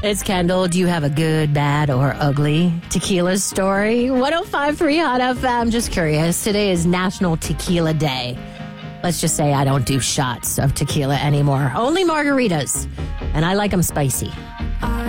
It's Kendall. Do you have a good, bad, or ugly tequila story? 105.3 Hot FM. Just curious. Today is National Tequila Day. Let's just say I don't do shots of tequila anymore. Only margaritas. And I like them spicy.